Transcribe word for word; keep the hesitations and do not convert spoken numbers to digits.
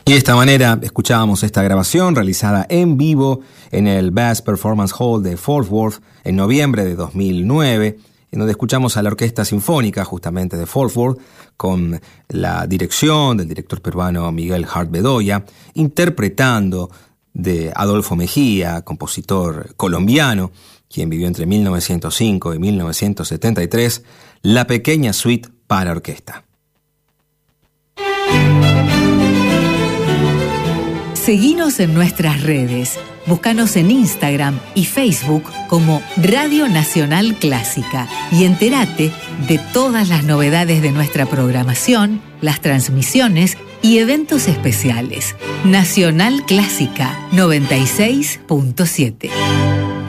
Y de esta manera escuchábamos esta grabación realizada en vivo en el Bass Performance Hall de Fort Worth en noviembre de dos mil nueve, en donde escuchamos a la Orquesta Sinfónica justamente de Fort Worth con la dirección del director peruano Miguel Hart Bedoya, interpretando de Adolfo Mejía, compositor colombiano, quien vivió entre mil novecientos cinco y mil novecientos setenta y tres, la pequeña suite para orquesta. Seguinos en nuestras redes. Búscanos en Instagram y Facebook como Radio Nacional Clásica y entérate de todas las novedades de nuestra programación, las transmisiones y eventos especiales. Nacional Clásica noventa y seis punto siete.